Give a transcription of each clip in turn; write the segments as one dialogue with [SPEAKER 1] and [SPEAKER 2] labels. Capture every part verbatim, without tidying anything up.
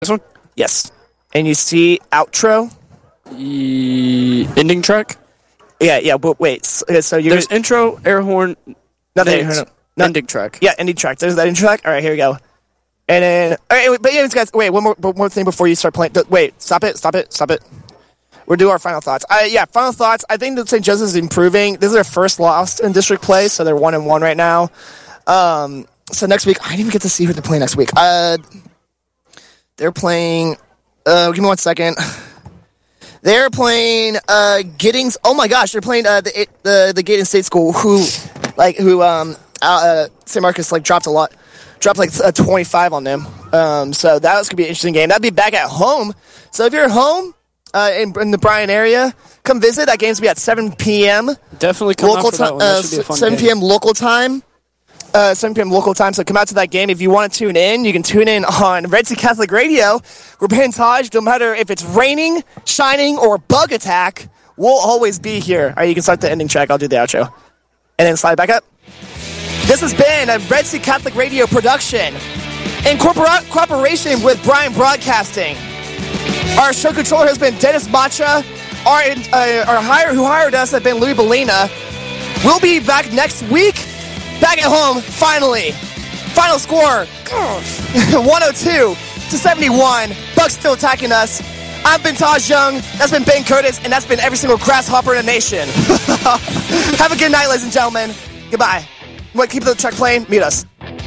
[SPEAKER 1] This one?
[SPEAKER 2] Yes. And you see outro?
[SPEAKER 1] E- ending track?
[SPEAKER 2] Yeah, yeah, but wait. So, so you're
[SPEAKER 1] There's
[SPEAKER 2] gonna,
[SPEAKER 1] intro, air horn,
[SPEAKER 2] nothing.
[SPEAKER 1] no,
[SPEAKER 2] No, no,
[SPEAKER 1] ending track.
[SPEAKER 2] Yeah, ending track. There's that ending track. All right, here we go. And then, all right, wait, but anyways, guys, wait, one more, one more thing before you start playing. Wait, stop it, stop it, stop it. We'll do our final thoughts. Uh, yeah, final thoughts. I think that Saint Joseph is improving. This is their first loss in district play, so they're one and one right now. Um, so next week, I didn't even get to see who they're playing next week. Uh, they're playing. Uh, give me one second. They're playing uh, Giddings. Oh my gosh, they're playing uh, the the the Gaydon State School, who like who um uh, Saint Marcus like dropped a lot, dropped like a twenty-five on them. Um, so that was gonna be an interesting game. That'd be back at home. So if you're at home uh, in, in the Bryan area, come visit. That game's gonna be at seven p.m.
[SPEAKER 1] Definitely come
[SPEAKER 2] local
[SPEAKER 1] out for that
[SPEAKER 2] time.
[SPEAKER 1] one. That
[SPEAKER 2] Uh,
[SPEAKER 1] should be a fun
[SPEAKER 2] seven
[SPEAKER 1] game.
[SPEAKER 2] p.m. local time. Uh, seven p.m. local time, so come out to that game. If you want to tune in, you can tune in on Red Sea Catholic Radio. We're paying Taj, no matter if it's raining, shining, or bug attack, we'll always be here. All right, you can start the ending track. I'll do the outro. And then slide back up. This has been a Red Sea Catholic Radio production in corpora- cooperation with Bryan Broadcasting. Our show controller has been Dennis Macha. Our, uh, our hire, who hired us has been Louis Bellina. We'll be back next week. Back at home, finally. Final score, one oh two to seventy-one. Bucks still attacking us. I've been Taj Young. That's been Ben Curtis. And that's been every single grasshopper in the nation. Have a good night, ladies and gentlemen. Goodbye. You want to keep the track playing? Meet us.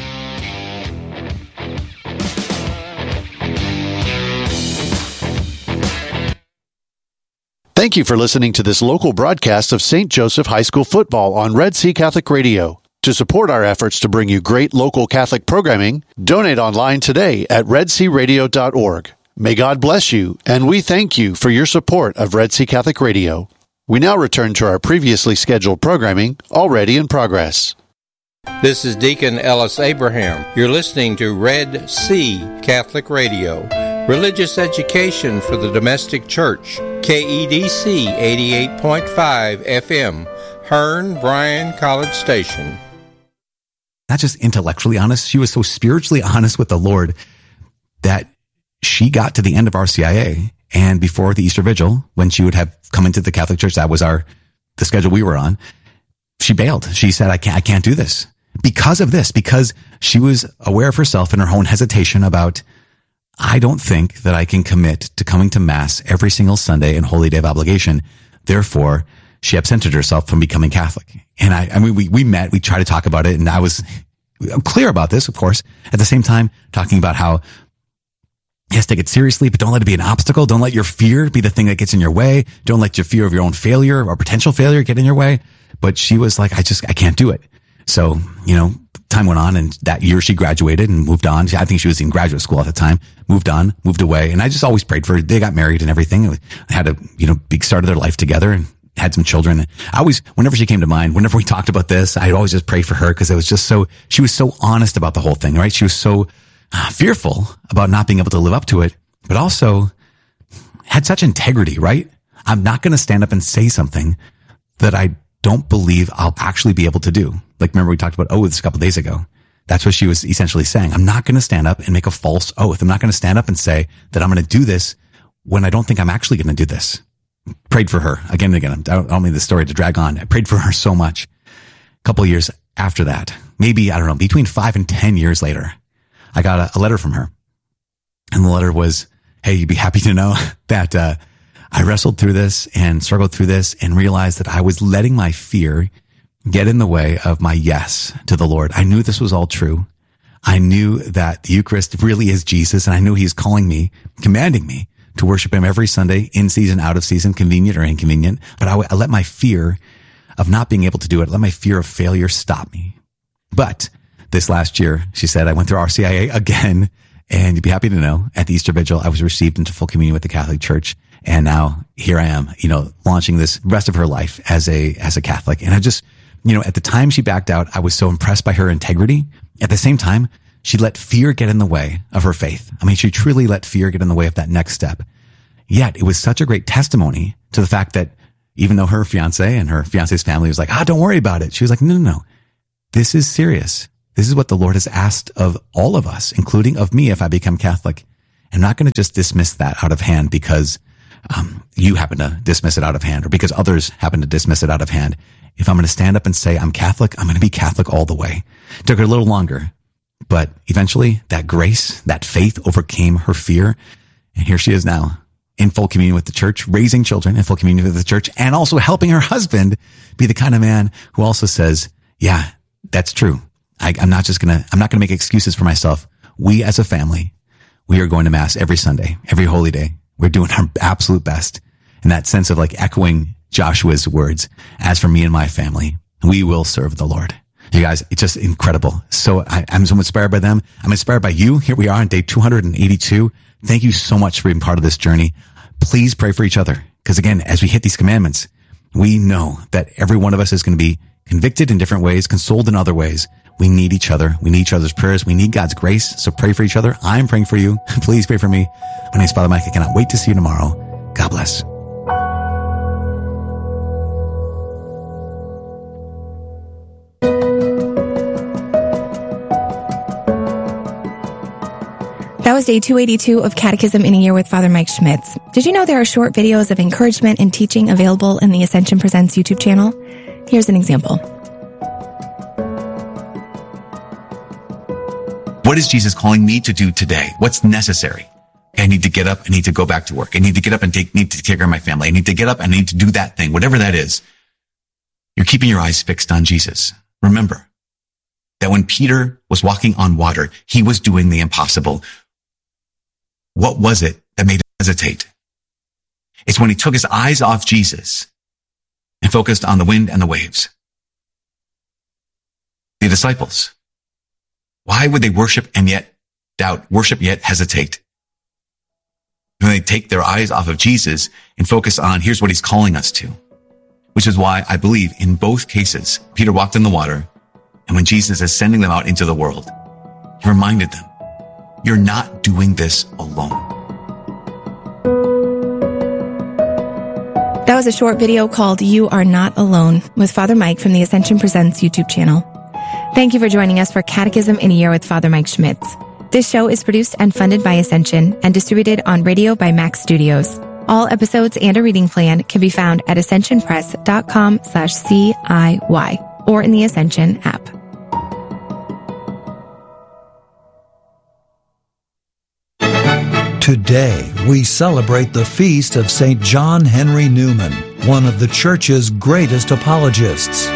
[SPEAKER 3] Thank you for listening to this local broadcast of Saint Joseph High School football on Red Sea Catholic Radio. To support our efforts to bring you great local Catholic programming, donate online today at red sea radio dot org. May God bless you, and we thank you for your support of Red Sea Catholic Radio. We now return to our previously scheduled programming, already in progress.
[SPEAKER 4] This is Deacon Ellis Abraham. You're listening to Red Sea Catholic Radio, religious education for the domestic church, K E D C eighty-eight point five F M, Hearn Bryan College Station.
[SPEAKER 5] Not just intellectually honest, she was so spiritually honest with the Lord that she got to the end of R C I A, and before the Easter Vigil, when she would have come into the Catholic Church, that was our the schedule we were on, she bailed. She said, I can't, I can't do this. Because of this, because she was aware of herself and her own hesitation about, I don't think that I can commit to coming to Mass every single Sunday in Holy Day of Obligation. Therefore, she absented herself from becoming Catholic. And I, I mean, we, we met, we tried to talk about it, and I was I'm clear about this, of course. At the same time, talking about how, yes, take it seriously, but don't let it be an obstacle. Don't let your fear be the thing that gets in your way. Don't let your fear of your own failure or potential failure get in your way. But she was like, I just, I can't do it. So, you know, time went on, and that year she graduated and moved on. I think she was in graduate school at the time, moved on, moved away. And I just always prayed for her. They got married and everything. They had a, you know, big start of their life together and had some children. I always, whenever she came to mind, whenever we talked about this, I'd always just pray for her, because it was just so, she was so honest about the whole thing, right? She was so uh, fearful about not being able to live up to it, but also had such integrity, right? I'm not going to stand up and say something that I don't believe I'll actually be able to do. Like, remember we talked about oaths a couple of days ago. That's what she was essentially saying. I'm not going to stand up and make a false oath. I'm not going to stand up and say that I'm going to do this when I don't think I'm actually going to do this. Prayed for her again and again. I don't, I don't mean the story to drag on. I prayed for her so much. A couple of years after that, maybe, I don't know, between five and ten years later, I got a, a letter from her. And the letter was, hey, you'd be happy to know that, uh, I wrestled through this and struggled through this and realized that I was letting my fear get in the way of my yes to the Lord. I knew this was all true. I knew that the Eucharist really is Jesus, and I knew he's calling me, commanding me to worship him every Sunday, in season, out of season, convenient or inconvenient. But I, I let my fear of not being able to do it, let my fear of failure stop me. But this last year, she said, I went through R C I A again, and you'd be happy to know, at the Easter Vigil, I was received into full communion with the Catholic Church. And now here I am, you know, launching this rest of her life as a, as a Catholic. And I just, you know, at the time she backed out, I was so impressed by her integrity. At the same time, she let fear get in the way of her faith. I mean, she truly let fear get in the way of that next step. Yet it was such a great testimony to the fact that even though her fiance and her fiance's family was like, ah, don't worry about it. She was like, no, no, no. This is serious. This is what the Lord has asked of all of us, including of me if I become Catholic. I'm not going to just dismiss that out of hand because um, you happen to dismiss it out of hand or because others happen to dismiss it out of hand. If I'm going to stand up and say I'm Catholic, I'm going to be Catholic all the way. It took her a little longer, but eventually that grace, that faith overcame her fear. And here she is now in full communion with the church, raising children in full communion with the church, and also helping her husband be the kind of man who also says, yeah, that's true. I, I'm not just going to, I'm not going to make excuses for myself. We as a family, we are going to mass every Sunday, every holy day. We're doing our absolute best. And that sense of like echoing Joshua's words, as for me and my family, we will serve the Lord. You guys, it's just incredible. So I, I'm so inspired by them. I'm inspired by you. Here we are on day two hundred eighty-two. Thank you so much for being part of this journey. Please pray for each other. Because again, as we hit these commandments, we know that every one of us is going to be convicted in different ways, consoled in other ways. We need each other. We need each other's prayers. We need God's grace. So pray for each other. I'm praying for you. Please pray for me. My name is Father Mike. I cannot wait to see you tomorrow. God bless.
[SPEAKER 6] That was day two eighty-two of Catechism in a Year with Father Mike Schmitz. Did you know there are short videos of encouragement and teaching available in the Ascension Presents YouTube channel? Here's an example.
[SPEAKER 5] What is Jesus calling me to do today? What's necessary? I need to get up. I need to go back to work. I need to get up and take, need to take care of my family. I need to get up and I need to do that thing, whatever that is. You're keeping your eyes fixed on Jesus. Remember that when Peter was walking on water, he was doing the impossible. What was it that made him hesitate? It's when he took his eyes off Jesus and focused on the wind and the waves. The disciples, why would they worship and yet doubt, worship yet hesitate? When they take their eyes off of Jesus and focus on, here's what he's calling us to. Which is why I believe in both cases, Peter walked in the water, and when Jesus is sending them out into the world, he reminded them, you're not doing this alone.
[SPEAKER 6] That was a short video called You Are Not Alone with Father Mike from the Ascension Presents YouTube channel. Thank you for joining us for Catechism in a Year with Father Mike Schmitz. This show is produced and funded by Ascension and distributed on radio by Max Studios. All episodes and a reading plan can be found at ascensionpress.com slash CIY or in the Ascension app.
[SPEAKER 7] Today, we celebrate the feast of Saint John Henry Newman, one of the Church's greatest apologists.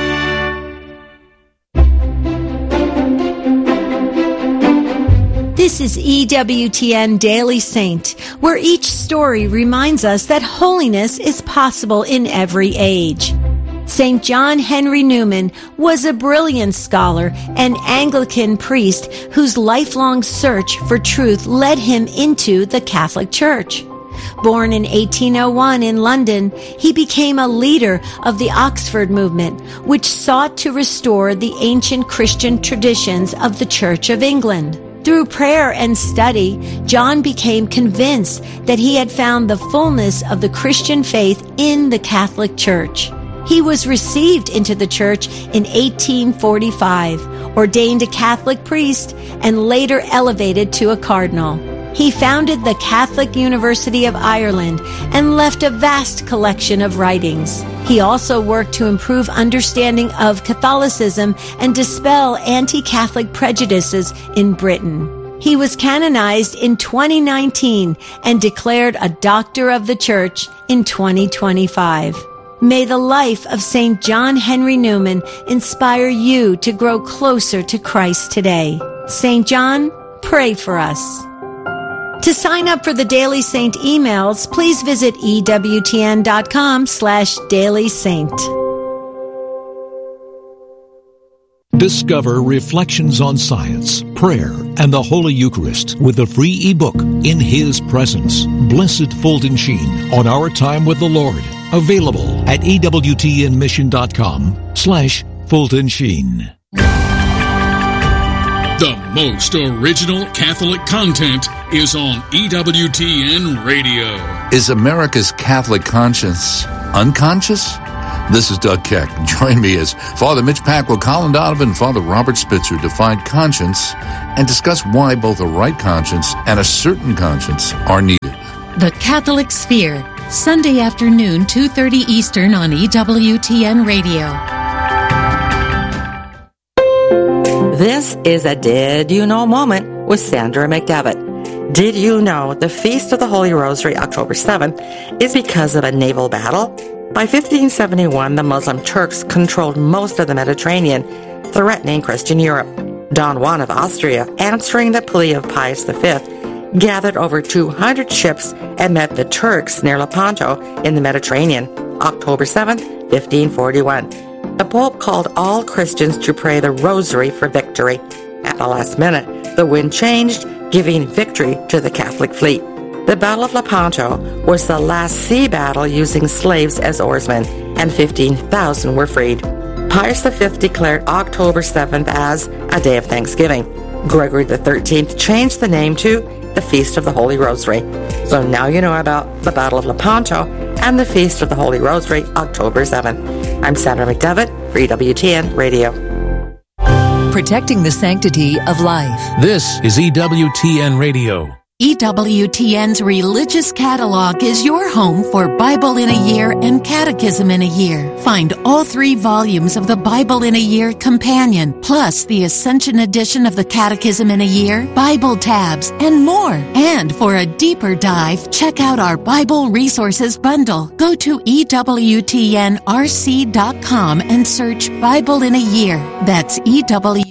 [SPEAKER 8] This is E W T N Daily Saint, where each story reminds us that holiness is possible in every age. Saint John Henry Newman was a brilliant scholar and Anglican priest whose lifelong search for truth led him into the Catholic Church. Born in eighteen oh one in London, he became a leader of the Oxford movement, which sought to restore the ancient Christian traditions of the Church of England. Through prayer and study, John became convinced that he had found the fullness of the Christian faith in the Catholic Church. He was received into the church in eighteen forty-five, ordained a Catholic priest, and later elevated to a cardinal. He founded the Catholic University of Ireland and left a vast collection of writings. He also worked to improve understanding of Catholicism and dispel anti-Catholic prejudices in Britain. He was canonized in twenty nineteen and declared a Doctor of the Church in twenty twenty-five. May the life of Saint John Henry Newman inspire you to grow closer to Christ today. Saint John, pray for us. To sign up for the Daily Saint emails, please visit ewtn.com slash Daily Saint.
[SPEAKER 9] Discover Reflections on Science, Prayer, and the Holy Eucharist with a free ebook, In His Presence, Blessed Fulton Sheen on Our Time with the Lord. Available at ewtnmission.com slash Fulton Sheen.
[SPEAKER 10] The most original Catholic content is on E W T N Radio.
[SPEAKER 11] Is America's Catholic conscience unconscious This is Doug Keck. Join me as Father Mitch Packwell, Colin Donovan, and Father Robert Spitzer define conscience and discuss why both a right conscience and a certain conscience are needed.
[SPEAKER 12] The Catholic Sphere, Sunday afternoon, two thirty Eastern on E W T N Radio.
[SPEAKER 13] This is a Did You Know moment with Sandra McDevitt. Did you know the Feast of the Holy Rosary, October seventh, is because of a naval battle? By fifteen seventy-one, the Muslim Turks controlled most of the Mediterranean, threatening Christian Europe. Don Juan of Austria, answering the plea of Pius the Fifth, gathered over two hundred ships and met the Turks near Lepanto in the Mediterranean, October seventh, fifteen forty-one. The Pope called all Christians to pray the Rosary for victory. At the last minute, the wind changed, giving victory to the Catholic fleet. The Battle of Lepanto was the last sea battle using slaves as oarsmen, and fifteen thousand were freed. Pius the Fifth declared October seventh as a day of thanksgiving. Gregory the Thirteenth changed the name to the Feast of the Holy Rosary. So now you know about the Battle of Lepanto and the Feast of the Holy Rosary, October seventh. I'm Sandra McDevitt for E W T N Radio.
[SPEAKER 14] Protecting the sanctity of life.
[SPEAKER 9] This is E W T N Radio.
[SPEAKER 12] E W T N's Religious Catalog is your home for Bible in a Year and Catechism in a Year. Find all three volumes of the Bible in a Year Companion, plus the Ascension edition of the Catechism in a Year, Bible tabs, and more. And for a deeper dive, check out our Bible Resources Bundle. Go to E W T N R C dot com and search Bible in a Year. That's E W.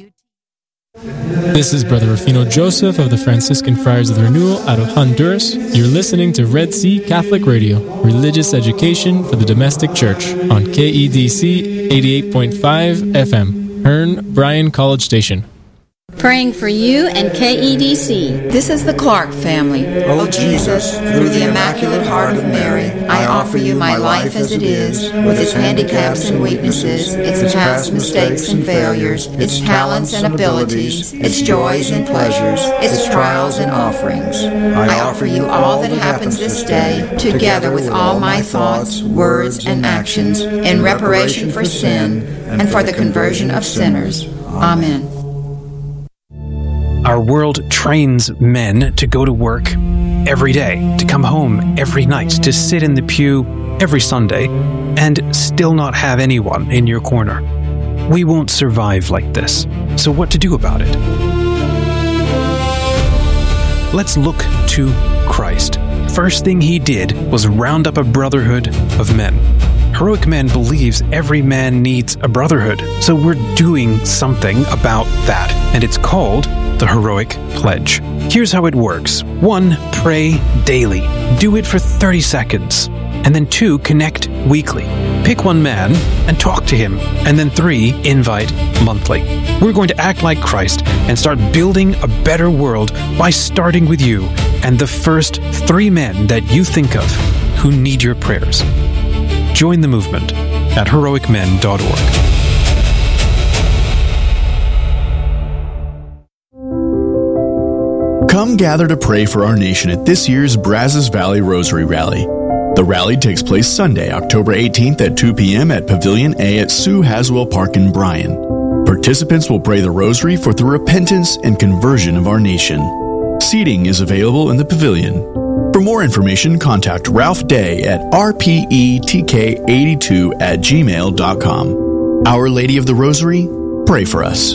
[SPEAKER 15] This is Brother Rufino Joseph of the Franciscan Friars of the Renewal out of Honduras. You're listening to Red Sea Catholic Radio, religious education for the domestic church on K E D C eighty-eight point five F M, Hearn Bryan College Station.
[SPEAKER 16] Praying for you and K E D C.
[SPEAKER 17] This is the Clark family.
[SPEAKER 18] O Jesus, through the Immaculate Heart of Mary, I offer you my life as it is, with its handicaps and weaknesses, its past mistakes and failures, its talents and abilities, its joys and pleasures, its trials and offerings. I offer you all that happens this day, together with all my thoughts, words, and actions, in reparation for sin and for the conversion of sinners. Amen.
[SPEAKER 19] Our world trains men to go to work every day, to come home every night, to sit in the pew every Sunday, and still not have anyone in your corner. We won't survive like this. So what to do about it? Let's look to Christ. First thing he did was round up a brotherhood of men. Heroic Men believes every man needs a brotherhood, so we're doing something about that, and it's called the Heroic Pledge. Here's how it works. One, pray daily. Do it for thirty seconds. And then two, connect weekly. Pick one man and talk to him. And then three, invite monthly. We're going to act like Christ and start building a better world by starting with you and the first three men that you think of who need your prayers. Join the movement at heroic men dot org.
[SPEAKER 20] Come gather to pray for our nation at this year's Brazos Valley Rosary Rally. The rally takes place Sunday, October eighteenth at two p.m. at Pavilion A at Sue Haswell Park in Bryan. Participants will pray the Rosary for the repentance and conversion of our nation. Seating is available in the pavilion. For more information, contact Ralph Day at r p e t k eighty-two at gmail dot com. Our Lady of the Rosary, pray for us.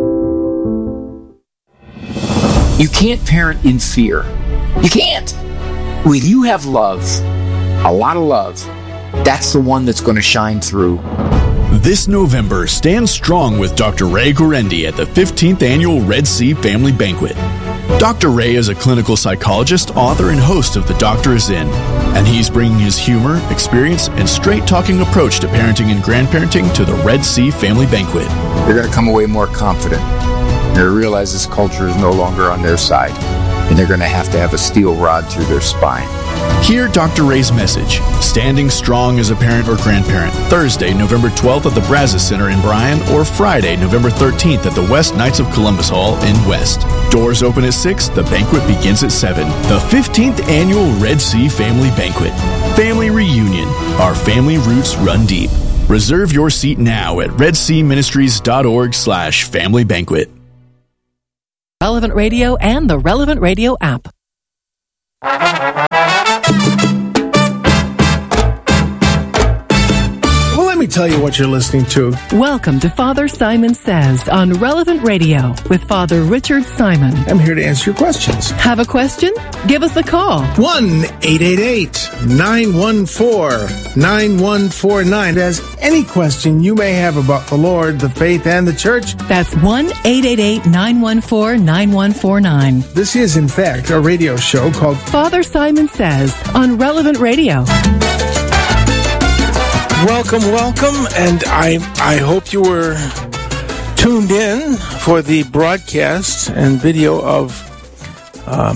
[SPEAKER 21] You can't parent in fear. You can't. When you have love, a lot of love, that's the one that's going to shine through.
[SPEAKER 20] This November, stand strong with Doctor Ray Guarendi at the fifteenth Annual Red Sea Family Banquet. Doctor Ray is a clinical psychologist, author, and host of The Doctor Is In, and he's bringing his humor, experience, and straight-talking approach to parenting and grandparenting to the Red Sea Family Banquet.
[SPEAKER 21] They're going to come away more confident. They're going to realize this culture is no longer on their side, and they're going to have to have a steel rod through their spine.
[SPEAKER 20] Hear Doctor Ray's message, Standing Strong as a Parent or Grandparent, Thursday, November twelfth at the Brazos Center in Bryan, or Friday, November thirteenth at the West Knights of Columbus Hall in West. Doors open at six, the banquet begins at seven. The fifteenth Annual Red Sea Family Banquet. Family reunion. Our family roots run deep. Reserve your seat now at redseaministries.org slash family banquet.
[SPEAKER 14] Relevant Radio and the Relevant Radio app.
[SPEAKER 1] Well, let me tell you what you're listening to.
[SPEAKER 14] Welcome to Father Simon Says on Relevant Radio with Father Richard Simon.
[SPEAKER 1] I'm here to answer your questions.
[SPEAKER 14] Have a question? Give us a call.
[SPEAKER 1] one eight eight eight, nine one four, nine one four nine. As any question you may have about the Lord, the faith, and the church.
[SPEAKER 14] That's one eight eight eight, nine one four, nine one four nine.
[SPEAKER 1] This is, in fact, a radio show called
[SPEAKER 14] Father Simon Says on Relevant Radio.
[SPEAKER 1] Welcome, welcome, and I I hope you were tuned in for the broadcast and video of um,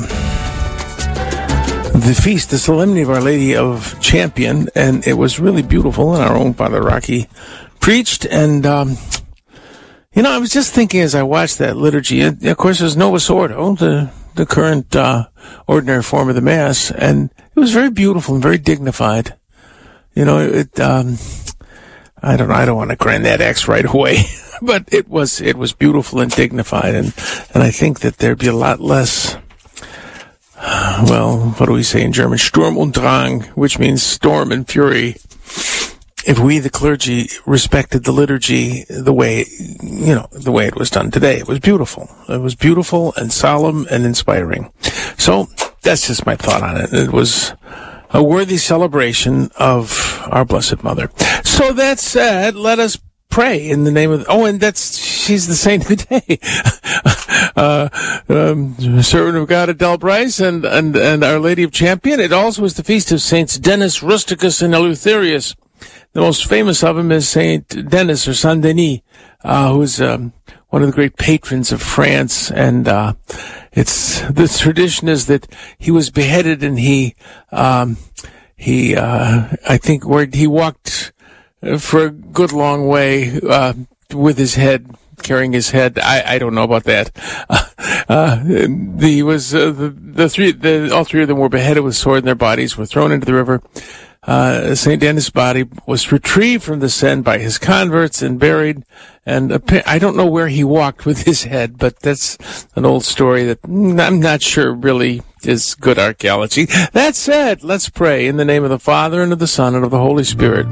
[SPEAKER 1] the feast, the Solemnity of Our Lady of Champion, and it was really beautiful, and our own Father Rocky preached, and um, you know, I was just thinking as I watched that liturgy, and of course there's Novus Ordo, the, the current uh, ordinary form of the Mass, and it was very beautiful and very dignified. You know, it, um, I don't know, I don't want to grant that X right away, but it was, it was beautiful and dignified, and, and I think that there'd be a lot less, well, what do we say in German? Sturm und Drang, which means storm and fury, if we, the clergy, respected the liturgy the way, you know, the way it was done today. It was beautiful. It was beautiful and solemn and inspiring. So, that's just my thought on it. It was a worthy celebration of our Blessed Mother. So that said, let us pray in the name of, oh, and that's, she's the saint of the day. uh, um, servant of God, Adele Bryce, and, and, and Our Lady of Champion. It also is the feast of Saints Dennis, Rusticus, and Eleutherius. The most famous of them is Saint Denis, or Saint Denis, uh, who is, um, one of the great patrons of France, and, uh, it's, the tradition is that he was beheaded and he, um, he, uh, I think where he walked for a good long way, uh, with his head, carrying his head. I, I don't know about that. Uh, uh he was, uh, the, the three, the, all three of them were beheaded with sword in their bodies, were thrown into the river. Uh, Saint Denis' body was retrieved from the Seine by his converts and buried, and I don't know where he walked with his head, but that's an old story that I'm not sure really is good archaeology. That said, let's pray in the name of the Father, and of the Son, and of the Holy Spirit.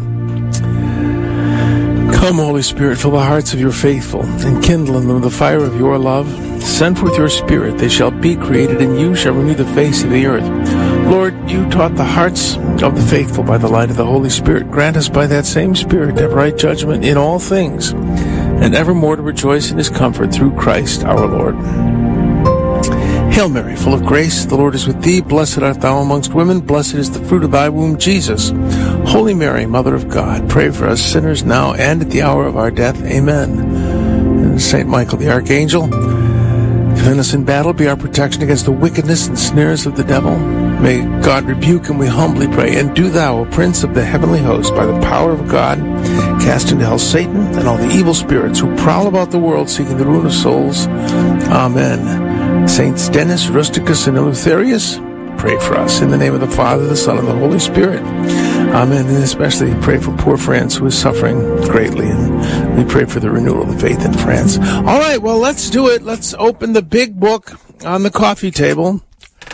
[SPEAKER 1] Come, Holy Spirit, fill the hearts of your faithful, and kindle in them the fire of your love. Send forth your Spirit, they shall be created, and you shall renew the face of the earth. Lord, you taught the hearts of the faithful by the light of the Holy Spirit. Grant us by that same Spirit to have right judgment in all things, and evermore to rejoice in his comfort through Christ our Lord. Hail Mary, full of grace, the Lord is with thee. Blessed art thou amongst women. Blessed is the fruit of thy womb, Jesus. Holy Mary, Mother of God, pray for us sinners now and at the hour of our death. Amen. And Saint Michael the Archangel, defend us in battle, be our protection against the wickedness and snares of the devil. May God rebuke him, we humbly pray. And do thou, O Prince of the heavenly host, by the power of God, cast into hell Satan and all the evil spirits who prowl about the world seeking the ruin of souls. Amen. Saints Denis, Rusticus, and Eleutherius, pray for us. In the name of the Father, the Son, and the Holy Spirit. Amen. And especially pray for poor France who is suffering greatly. And we pray for the renewal of the faith in France. All right, well, let's do it. Let's open the big book on the coffee table.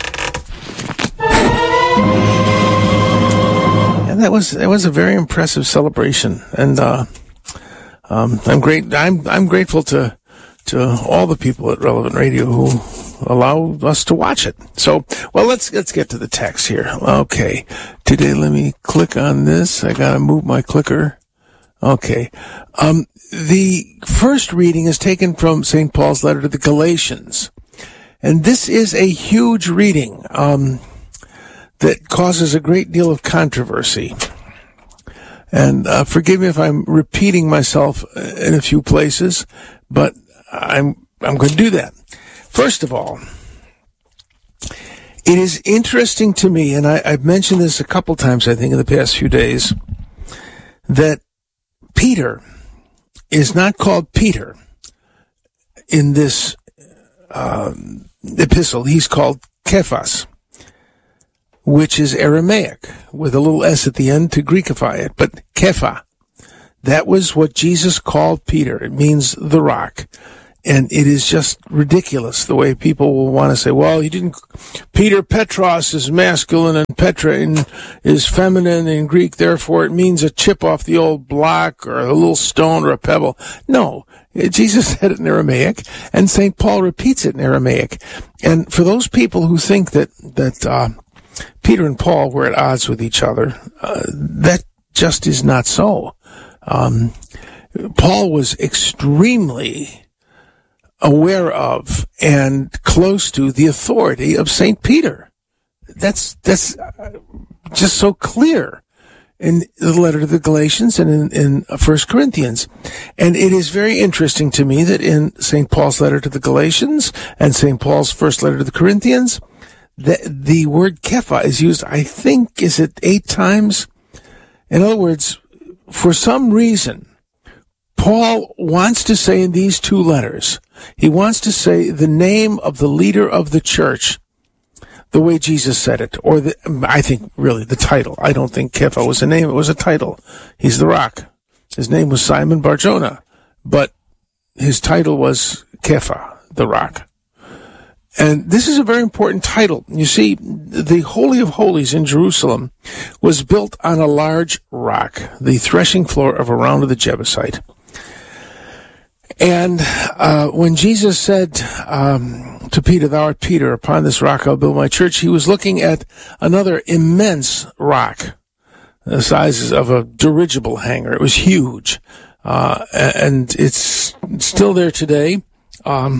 [SPEAKER 1] And that was that was a very impressive celebration. And uh, um, I'm great. I'm I'm grateful to to all the people at Relevant Radio who allow us to watch it. So, well, let's let's get to the text here. Okay, today let me click on this. I gotta move my clicker. Okay, um, the first reading is taken from Saint Paul's letter to the Galatians, and this is a huge reading um, that causes a great deal of controversy. And uh, forgive me if I'm repeating myself in a few places, but I'm I'm going to do that. First of all, it is interesting to me, and I, I've mentioned this a couple times, I think, in the past few days, that Peter is not called Peter in this uh, epistle. He's called Kephas, which is Aramaic, with a little s at the end to Greekify it, but Kepha. that was what Jesus called Peter. It means the rock. And it is just ridiculous the way people will want to say, well, he didn't, Peter Petros is masculine and Petra is feminine in Greek, therefore it means a chip off the old block or a little stone or a pebble. No, Jesus said it in Aramaic, and Saint Paul repeats it in Aramaic. And for those people who think that, that, uh, Peter and Paul were at odds with each other, uh, that just is not so. Um, Paul was extremely aware of and close to the authority of Saint Peter. That's, that's just so clear in the letter to the Galatians and in, in First Corinthians. And it is very interesting to me that in Saint Paul's letter to the Galatians and Saint Paul's first letter to the Corinthians, the, the word Kepha is used, I think, is it eight times? In other words, for some reason, Paul wants to say in these two letters, he wants to say the name of the leader of the church the way Jesus said it, or the, I think really the title. I don't think Kepha was a name, it was a title. He's the rock. His name was Simon Bar-Jonah, but his title was Kepha, the rock. And this is a very important title. You see, the Holy of Holies in Jerusalem was built on a large rock, the threshing floor of Araunah the Jebusite. And uh when Jesus said um to Peter, thou art Peter, upon this rock I'll build my church, he was looking at another immense rock, the size of a dirigible hangar. It was huge. Uh and it's still there today. Um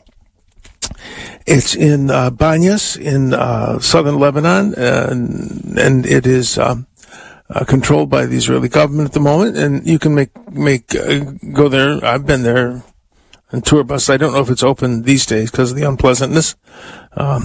[SPEAKER 1] It's in uh, Banyas in uh, southern Lebanon, and, and it is um, uh, controlled by the Israeli government at the moment. And you can make make uh, go there. I've been there on tour bus. I don't know if it's open these days because of the unpleasantness. Um,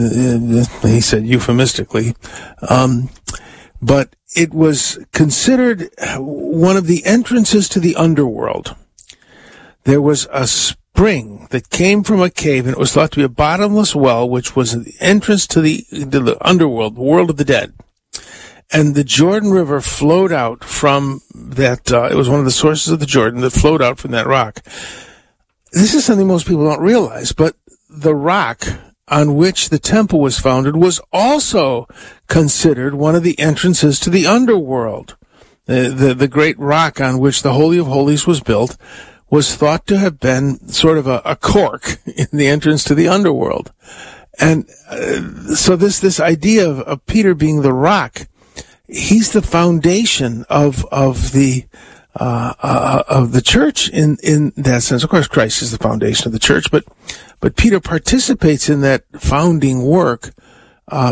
[SPEAKER 1] uh, he said euphemistically, um, but it was considered one of the entrances to the underworld. There was a spring that came from a cave, and it was thought to be a bottomless well, which was the entrance to the, to the underworld, the world of the dead. And the Jordan River flowed out from that, uh, it was one of the sources of the Jordan that flowed out from that rock. This is something most people don't realize, but the rock on which the temple was founded was also considered one of the entrances to the underworld. The, the, the great rock on which the Holy of Holies was built was thought to have been sort of a, a cork in the entrance to the underworld. And uh, so this, this idea of, of Peter being the rock, he's the foundation of, of the, uh, uh, of the church in, in that sense. Of course, Christ is the foundation of the church, but, but Peter participates in that founding work, uh,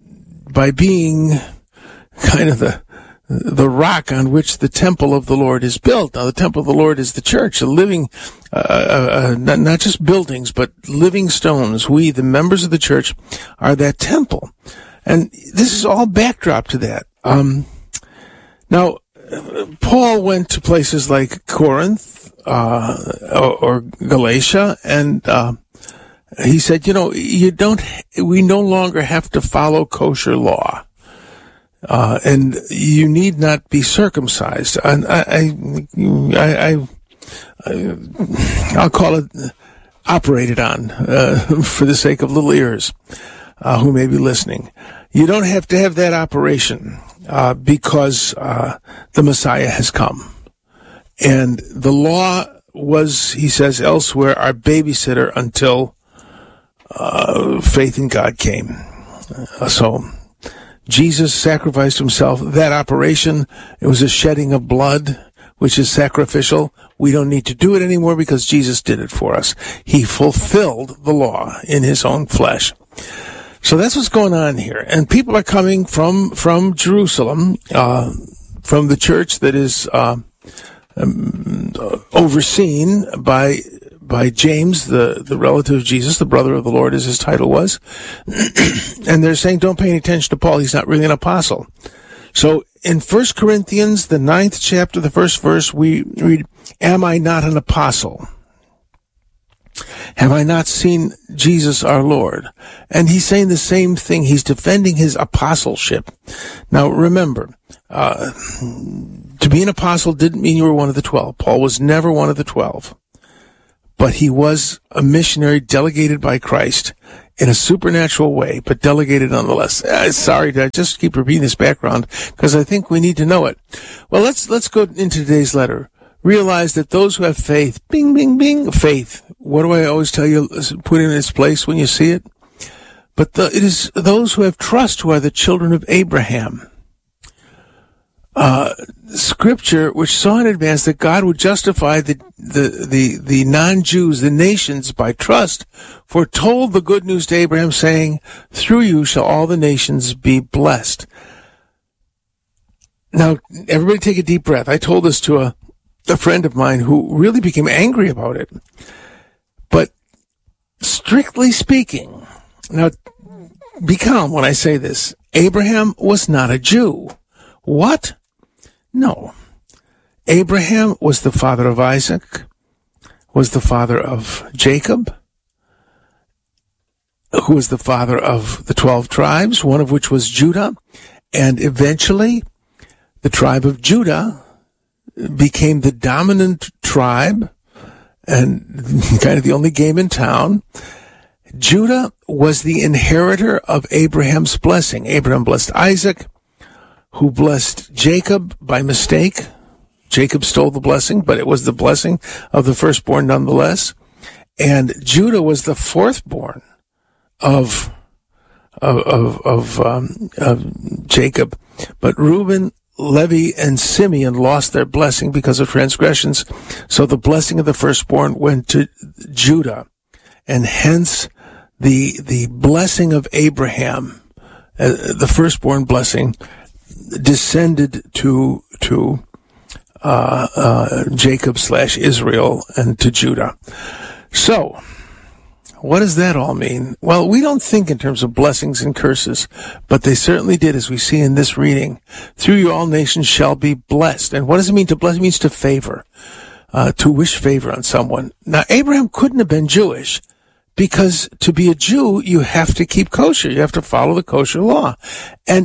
[SPEAKER 1] by being kind of the, the rock on which the temple of the Lord is built. Now, the temple of the Lord is the church, a living, uh, uh, not, not just buildings, but living stones. We, the members of the church, are that temple. And this is all backdrop to that. Um, now, Paul went to places like Corinth, uh, or, or Galatia, and, uh, he said, you know, you don't, we no longer have to follow kosher law. Uh, and you need not be circumcised. And I, I, I, I, I'll call it operated on, uh, for the sake of little ears, uh, who may be listening. You don't have to have that operation, uh, because, uh, the Messiah has come. And the law was, he says elsewhere, our babysitter until, uh, faith in God came. Uh, so, Jesus sacrificed himself. That operation, it was a shedding of blood, which is sacrificial. We don't need to do it anymore because Jesus did it for us. He fulfilled the law in his own flesh. So that's what's going on here. And people are coming from, from Jerusalem, uh, from the church that is, uh, um, overseen by, by James, the, the relative of Jesus, the brother of the Lord, as his title was. And they're saying, don't pay any attention to Paul. He's not really an apostle. So in First Corinthians, the ninth chapter, the first verse, we read, am I not an apostle? Have I not seen Jesus our Lord? And he's saying the same thing. He's defending his apostleship. Now, remember, uh, to be an apostle didn't mean you were one of the twelve. Paul was never one of the twelve. But he was a missionary delegated by Christ in a supernatural way, but delegated nonetheless. Uh, sorry, I just keep repeating this background because I think we need to know it. Well, let's let's go into today's letter. Realize that those who have faith, bing, bing, bing, faith. What do I always tell you? Put it in its place when you see it. But the, it is those who have trust who are the children of Abraham. Uh, scripture, which saw in advance that God would justify the, the, the, the non-Jews, the nations, by trust, foretold the good news to Abraham, saying, through you shall all the nations be blessed. Now, everybody take a deep breath. I told this to a, a friend of mine who really became angry about it. But strictly speaking, now, be calm when I say this, Abraham was not a Jew. What? No. Abraham was the father of Isaac, was the father of Jacob, who was the father of the twelve tribes, one of which was Judah, and eventually the tribe of Judah became the dominant tribe and kind of the only game in town. Judah was the inheritor of Abraham's blessing. Abraham blessed Isaac, who blessed Jacob by mistake. Jacob stole the blessing, but it was the blessing of the firstborn nonetheless. And Judah was the fourthborn of of of, of, um, of Jacob. But Reuben, Levi, and Simeon lost their blessing because of transgressions. So the blessing of the firstborn went to Judah, and hence the the blessing of Abraham, uh, the firstborn blessing, descended to to uh, uh, Jacob slash Israel and to Judah. So, what does that all mean? Well, we don't think in terms of blessings and curses, but they certainly did, as we see in this reading. Through you all nations shall be blessed. And what does it mean to bless? It means to favor, uh, to wish favor on someone. Now, Abraham couldn't have been Jewish, because to be a Jew, you have to keep kosher. You have to follow the kosher law. And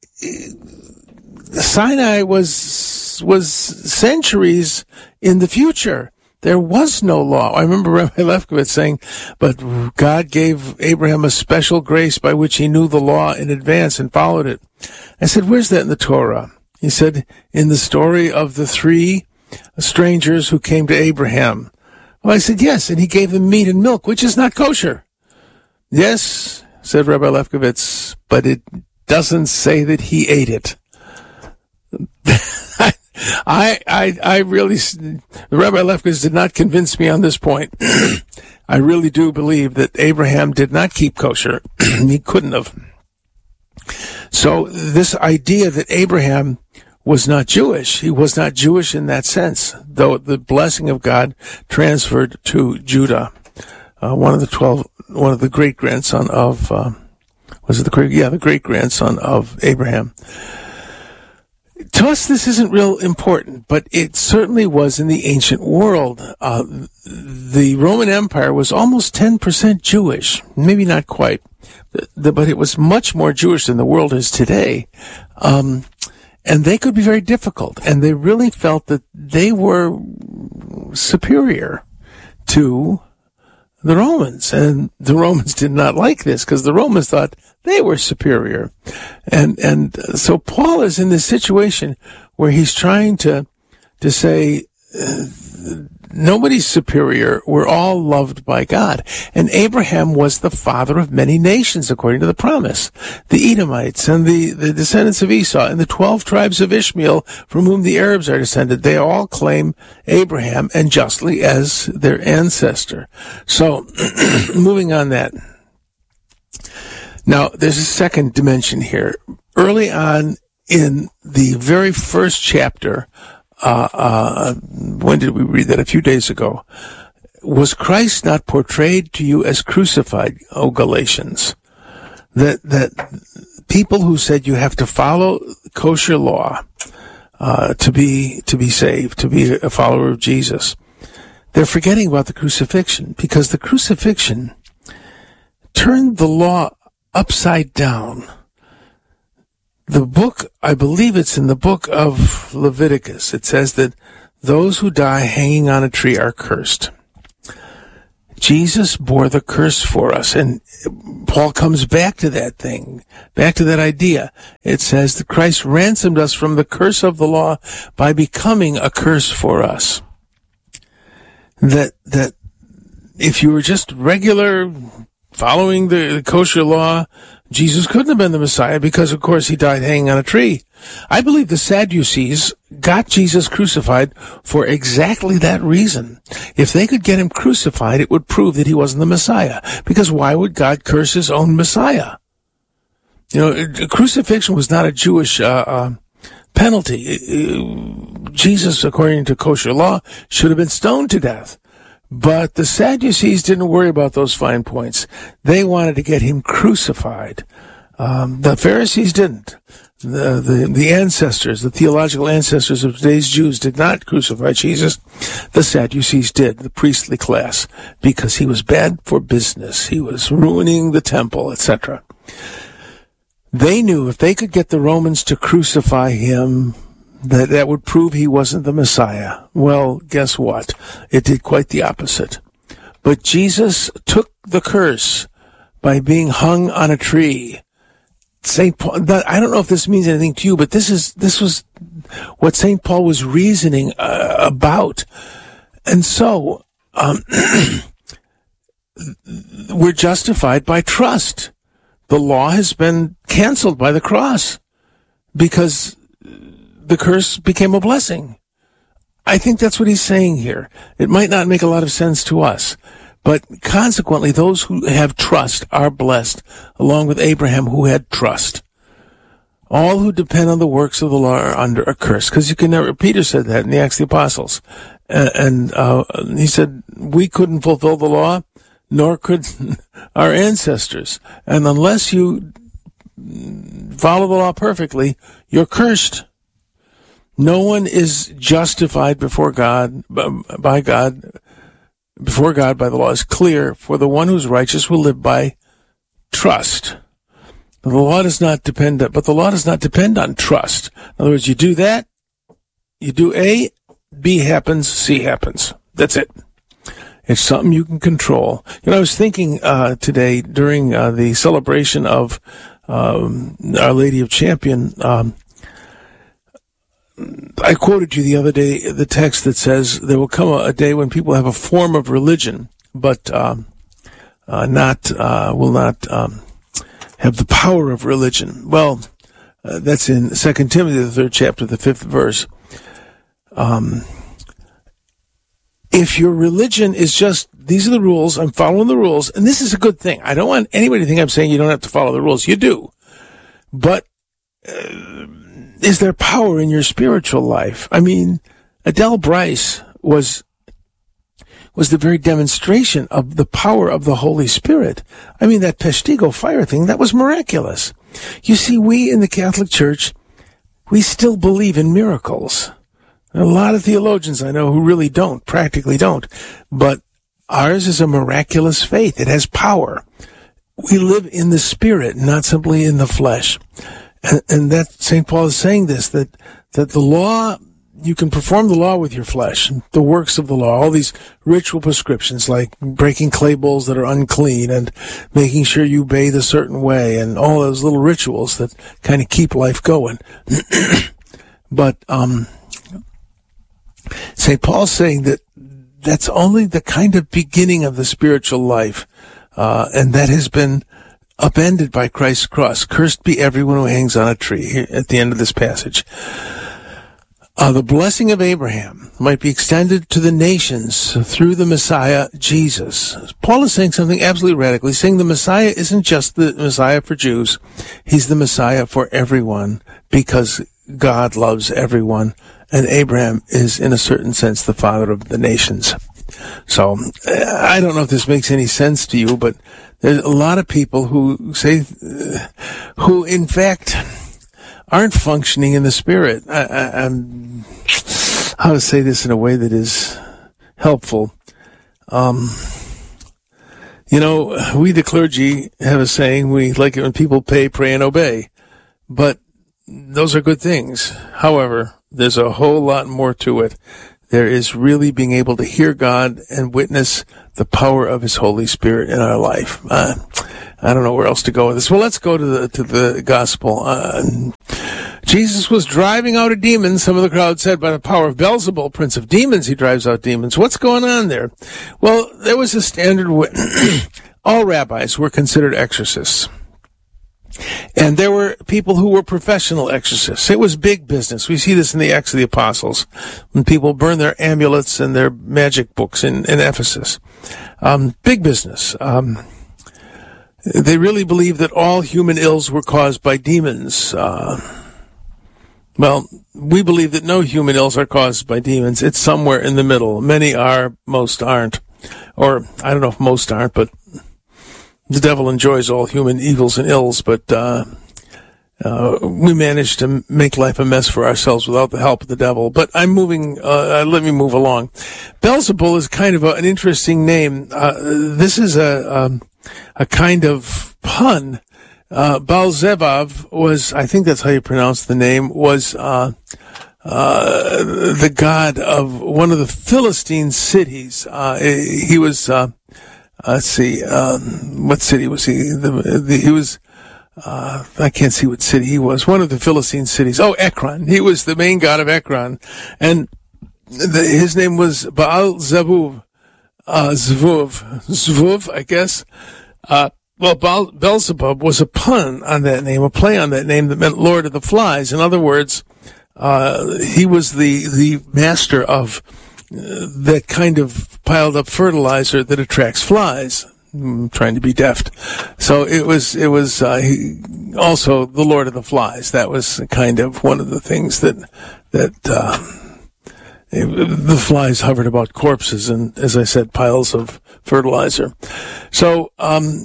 [SPEAKER 1] Sinai was was centuries in the future. There was no law. I remember Rabbi Lefkowitz saying, but God gave Abraham a special grace by which he knew the law in advance and followed it. I said, where's that in the Torah? He said, in the story of the three strangers who came to Abraham. Well, I said, yes, and he gave them meat and milk, which is not kosher. Yes, said Rabbi Lefkowitz, but it doesn't say that he ate it. I, I, I really, Rabbi Lefkowitz did not convince me on this point. I really do believe that Abraham did not keep kosher. He couldn't have. So this idea that Abraham was not Jewish, he was not Jewish in that sense, though the blessing of God transferred to Judah, uh, one of the twelve, one of the great grandson of, uh, was it the great, yeah, the great grandson of Abraham. To us, this isn't real important, but it certainly was in the ancient world. Uh, the Roman Empire was almost ten percent Jewish, maybe not quite, but it was much more Jewish than the world is today. Um, and they could be very difficult, and they really felt that they were superior to the Romans, and the Romans did not like this because the Romans thought they were superior. And, and so Paul is in this situation where he's trying to, to say, uh, nobody's superior. We're all loved by God. And Abraham was the father of many nations, according to the promise. The Edomites and the, the descendants of Esau and the twelve tribes of Ishmael, from whom the Arabs are descended, they all claim Abraham, and justly, as their ancestor. So, moving on that. Now, there's a second dimension here. Early on in the very first chapter, uh, uh, when did we read that? A few days ago. Was Christ not portrayed to you as crucified, O Galatians? That, that people who said you have to follow kosher law, uh, to be, to be saved, to be a follower of Jesus, they're forgetting about the crucifixion, because the crucifixion turned the law upside down. The book, I believe it's in the book of Leviticus, it says that those who die hanging on a tree are cursed. Jesus bore the curse for us, and Paul comes back to that thing, back to that idea. It says that Christ ransomed us from the curse of the law by becoming a curse for us. That, that if you were just regular, following the kosher law, Jesus couldn't have been the Messiah because, of course, he died hanging on a tree. I believe the Sadducees got Jesus crucified for exactly that reason. If they could get him crucified, it would prove that he wasn't the Messiah. Because why would God curse his own Messiah? You know, crucifixion was not a Jewish uh, uh, penalty. Jesus, according to kosher law, should have been stoned to death. But the Sadducees didn't worry about those fine points. They wanted to get him crucified. Um, the Pharisees didn't. The, the, the ancestors, the theological ancestors of today's Jews did not crucify Jesus. The Sadducees did, the priestly class, because he was bad for business. He was ruining the temple, et cetera. They knew if they could get the Romans to crucify him, that that would prove he wasn't the Messiah. Well, guess what? It did quite the opposite. But Jesus took the curse by being hung on a tree. Saint Paul, I don't know if this means anything to you, but this is, this was what Saint Paul was reasoning uh, about. And so, um, we're justified by trust. The law has been canceled by the cross because the curse became a blessing. I think that's what he's saying here. It might not make a lot of sense to us, but consequently, those who have trust are blessed, along with Abraham, who had trust. All who depend on the works of the law are under a curse, because you can never, Peter said that in the Acts of the Apostles. And, and uh, he said, we couldn't fulfill the law, nor could our ancestors. And unless you follow the law perfectly, you're cursed. No one is justified before God, by God, before God by the law is clear, for the one who's righteous will live by trust. The law does not depend, but the law does not depend on trust. In other words, you do that, you do A, B happens, C happens. That's it. It's something you can control. You know, I was thinking uh, today during uh, the celebration of um, Our Lady of Champion, um, I quoted you the other day the text that says there will come a, a day when people have a form of religion, but um, uh, not uh, will not um, have the power of religion. Well, uh, that's in Second Timothy, the third chapter, the fifth verse. Um, if your religion is just, these are the rules, I'm following the rules, and this is a good thing. I don't want anybody to think I'm saying you don't have to follow the rules. You do. But uh, is there power in your spiritual life? I mean, Adele Bryce was was the very demonstration of the power of the Holy Spirit. I mean, that Peshtigo fire thing, that was miraculous. You see, we in the Catholic Church, we still believe in miracles. There are a lot of theologians I know who really don't, practically don't. But ours is a miraculous faith. It has power. We live in the Spirit, not simply in the flesh. And, and that Saint Paul is saying this, that, that the law, you can perform the law with your flesh, the works of the law, all these ritual prescriptions like breaking clay bowls that are unclean and making sure you bathe a certain way and all those little rituals that kind of keep life going. But, um, Saint Paul's saying that that's only the kind of beginning of the spiritual life, uh, and that has been upended by Christ's cross. Cursed be everyone who hangs on a tree, here at the end of this passage. Uh, the blessing of Abraham might be extended to the nations through the Messiah, Jesus. Paul is saying something absolutely radical. He's saying the Messiah isn't just the Messiah for Jews. He's the Messiah for everyone, because God loves everyone, and Abraham is, in a certain sense, the father of the nations. So, I don't know if this makes any sense to you, but there's a lot of people who say, uh, who in fact aren't functioning in the Spirit. I, I, I'm, how to say this in a way that is helpful. Um, you know, we the clergy have a saying, we like it when people pay, pray, and obey. But those are good things. However, there's a whole lot more to it. There is really being able to hear God and witness the power of His Holy Spirit in our life. Uh, I don't know where else to go with this. Well, let's go to the to the gospel. Uh, Jesus was driving out a demon, some of the crowd said, by the power of Beelzebul, prince of demons, he drives out demons. What's going on there? Well, there was a standard way. All rabbis were considered exorcists. And there were people who were professional exorcists. It was big business. We see this in the Acts of the Apostles, when people burn their amulets and their magic books in, in Ephesus. Um, big business. Um, they really believed that all human ills were caused by demons. Uh, well, we believe that no human ills are caused by demons. It's somewhere in the middle. Many are, most aren't. Or, I don't know if most aren't, but the devil enjoys all human evils and ills, but uh, uh we manage to make life a mess for ourselves without the help of the devil. But I'm moving, uh, let me move along. Beelzebul is kind of a, an interesting name. Uh, this is a, um, a kind of pun. Uh, Beelzebub was, I think that's how you pronounce the name, was uh, uh, the god of one of the Philistine cities. Uh, he was... Uh, Uh, let's see, um, what city was he? The, the, he was, uh, I can't see what city he was. One of the Philistine cities. Oh, Ekron. He was the main god of Ekron. And the, his name was Baal Zevuv, uh, Zvuv, Zvuv, I guess. Uh, well, Baal, Beelzebub was a pun on that name, a play on that name that meant Lord of the Flies. In other words, uh, he was the, the master of Uh, that kind of piled up fertilizer that attracts flies. I'm trying to be deft. So it was, it was, uh, he, also the Lord of the Flies. That was kind of one of the things that, that, uh, it, the flies hovered about corpses and, as I said, piles of fertilizer. So, um,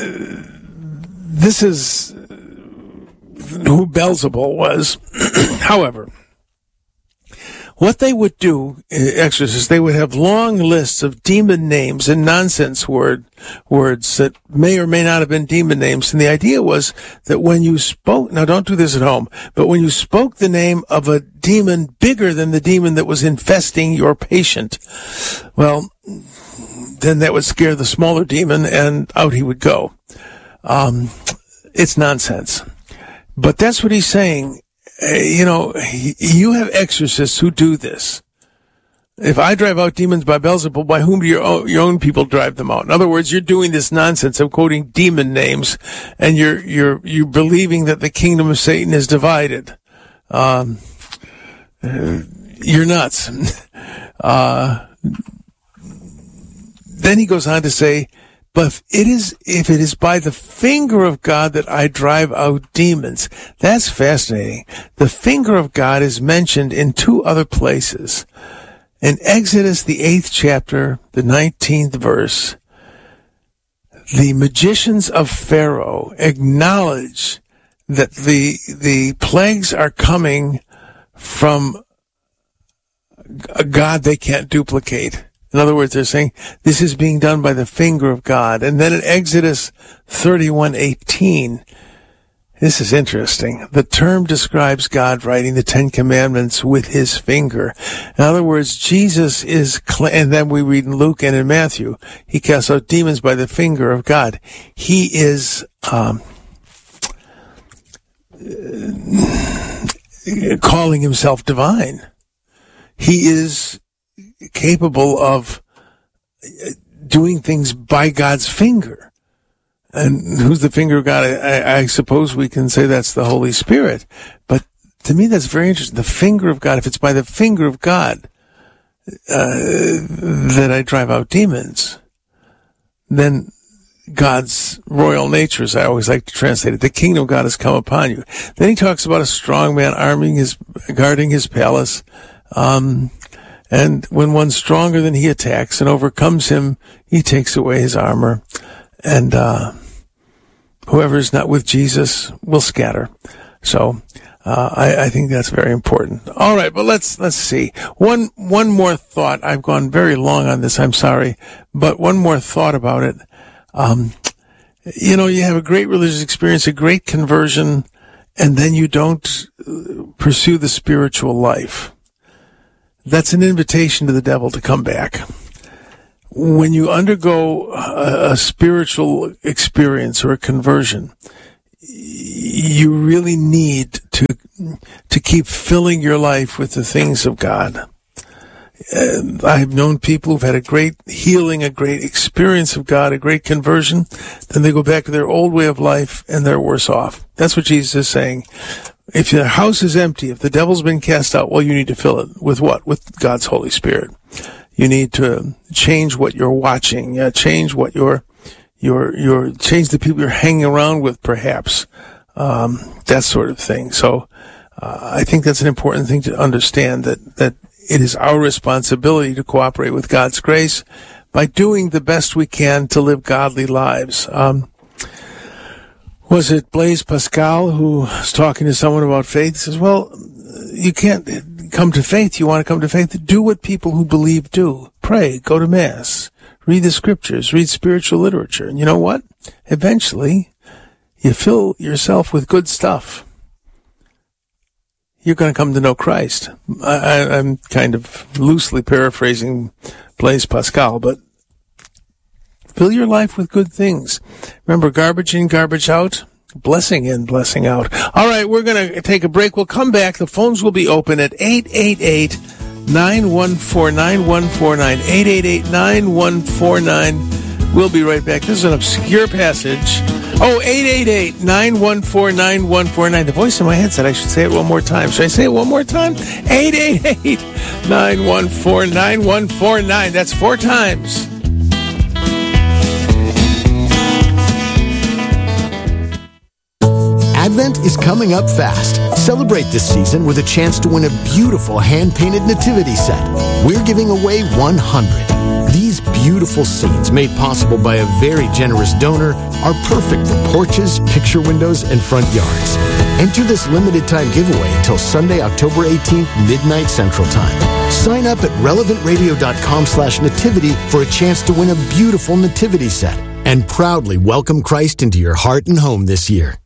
[SPEAKER 1] this is who Beelzebul was. However, what they would do, exorcists, they would have long lists of demon names and nonsense word words that may or may not have been demon names. And the idea was that when you spoke, now don't do this at home, but when you spoke the name of a demon bigger than the demon that was infesting your patient, well, then that would scare the smaller demon and out he would go. Um, it's nonsense. But that's what he's saying. Uh, you know, you have exorcists who do this. If I drive out demons by Beelzebul, by whom do your own, your own people drive them out? In other words, you're doing this nonsense of quoting demon names, and you're you're you're believing that the kingdom of Satan is divided. Um, uh, you're nuts. Uh, then he goes on to say, but it is, if it is by the finger of God that I drive out demons. That's fascinating. The finger of God is mentioned in two other places. In Exodus, the eighth chapter, the nineteenth verse, the magicians of Pharaoh acknowledge that the, the plagues are coming from a God they can't duplicate. In other words, they're saying this is being done by the finger of God. And then in Exodus thirty-one eighteen, this is interesting. The term describes God writing the Ten Commandments with his finger. In other words, Jesus is, and then we read in Luke and in Matthew, he casts out demons by the finger of God. He is um, calling himself divine. He is capable of doing things by God's finger. And who's the finger of God? I, I suppose we can say that's the Holy Spirit. But to me, that's very interesting. The finger of God, if it's by the finger of God uh, that I drive out demons, then God's royal nature, as I always like to translate it, the kingdom of God has come upon you. Then he talks about a strong man arming his, guarding his palace. Um, And when one's stronger than he attacks and overcomes him, he takes away his armor. And uh whoever is not with Jesus will scatter. So Uh, I, I think that's very important. All right, but let's let's see. One one more thought. I've gone very long on this. I'm sorry, but one more thought about it. Um, you know, you have a great religious experience, a great conversion, and then you don't pursue the spiritual life. That's an invitation to the devil to come back. When you undergo a, a spiritual experience or a conversion, you really need to to keep filling your life with the things of God. Uh, I've known people who've had a great healing, a great experience of God, a great conversion. Then they go back to their old way of life and they're worse off. That's what Jesus is saying. If your house is empty, if the devil's been cast out, well, you need to fill it with what? With God's Holy Spirit. You need to change what you're watching, uh, change what you're, you're, you're, change the people you're hanging around with, perhaps, um, that sort of thing. So, uh, I think that's an important thing to understand, that, that it is our responsibility to cooperate with God's grace by doing the best we can to live godly lives. Um, was it Blaise Pascal who was talking to someone about faith? He says, well, you can't come to faith. You want to come to faith? Do what people who believe do. Pray, go to Mass, read the scriptures, read spiritual literature. And you know what? Eventually, you fill yourself with good stuff. You're going to come to know Christ. I, I, I'm kind of loosely paraphrasing Blaise Pascal, but fill your life with good things. Remember, garbage in, garbage out, blessing in, blessing out. All right, we're going to take a break. We'll come back. The phones will be open at eight eight eight, nine one four, nine one four nine, eight eight eight, nine one four nine. We'll be right back. This is an obscure passage. Oh, eight eight eight, nine one four, nine one four nine. The voice in my head said I should say it one more time. Should I say it one more time? eight eight eight, nine one four, nine one four nine. That's four times.
[SPEAKER 2] Advent is coming up fast. Celebrate this season with a chance to win a beautiful hand-painted nativity set. We're giving away one hundred. These beautiful scenes, made possible by a very generous donor, are perfect for porches, picture windows, and front yards. Enter this limited-time giveaway until Sunday, October eighteenth, midnight Central Time. Sign up at relevantradio.com slash nativity for a chance to win a beautiful nativity set and proudly welcome Christ into your heart and home this year.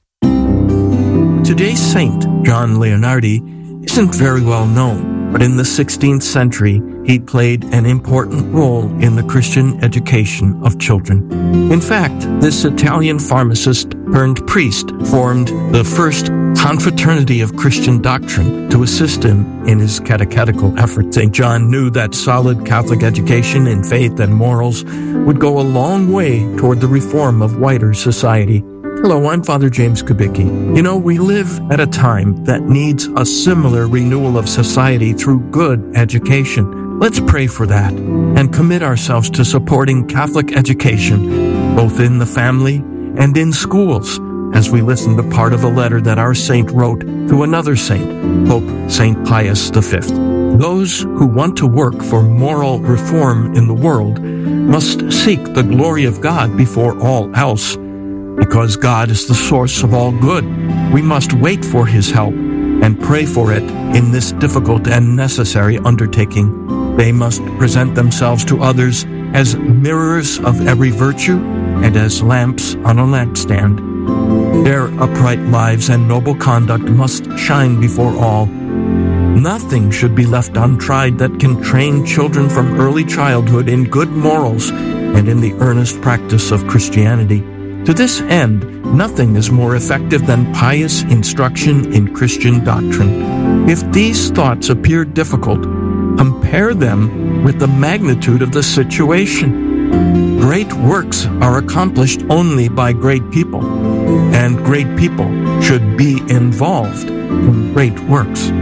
[SPEAKER 22] Today's saint, John Leonardi, isn't very well known, but in the sixteenth century, he played an important role in the Christian education of children. In fact, this Italian pharmacist turned priest formed the first confraternity of Christian doctrine to assist him in his catechetical efforts. Saint John knew that solid Catholic education in faith and morals would go a long way toward the reform of wider society. Hello, I'm Father James Kubicki. You know, we live at a time that needs a similar renewal of society through good education. Let's pray for that and commit ourselves to supporting Catholic education, both in the family and in schools, as we listen to part of a letter that our saint wrote to another saint, Pope Saint Pius the Fifth. Those who want to work for moral reform in the world must seek the glory of God before all else. Because God is the source of all good, we must wait for His help and pray for it in this difficult and necessary undertaking. They must present themselves to others as mirrors of every virtue and as lamps on a lampstand. Their upright lives and noble conduct must shine before all. Nothing should be left untried that can train children from early childhood in good morals and in the earnest practice of Christianity. To this end, nothing is more effective than pious instruction in Christian doctrine. If these thoughts appear difficult, compare them with the magnitude of the situation. Great works are accomplished only by great people, and great people should be involved in great works.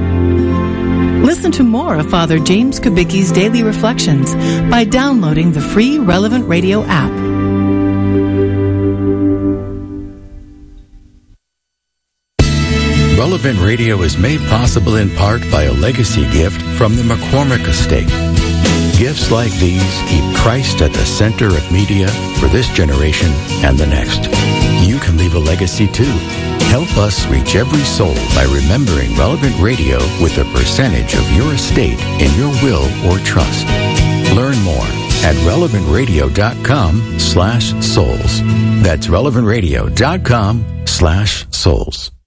[SPEAKER 14] Listen to more of Father James Kubicki's Daily Reflections by downloading the free Relevant Radio app.
[SPEAKER 23] Relevant Radio is made possible in part by a legacy gift from the McCormick Estate. Gifts like these keep Christ at the center of media for this generation and the next. You can leave a legacy too. Help us reach every soul by remembering Relevant Radio with a percentage of your estate in your will or trust. Learn more at relevant radio dot com slash souls. That's relevant radio dot com slash souls.